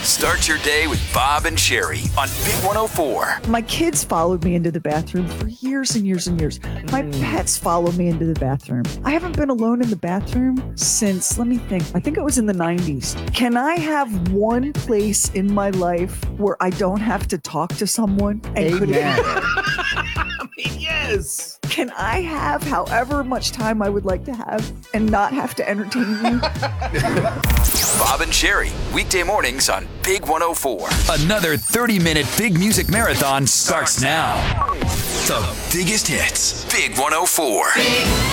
Start your day with Bob and Sherry on Big 104. My kids followed me into the bathroom for years and years and years. My pets follow me into the bathroom. I haven't been alone in the bathroom since, let me think, I think it was in the 90s. Can I have one place in my life where I don't have to talk to someone? And could it Yes. Can I have however much time I would like to have and not have to entertain you? Bob and Sherry, weekday mornings on Big 104. Another 30-minute big music marathon starts now. The biggest hits, Big 104.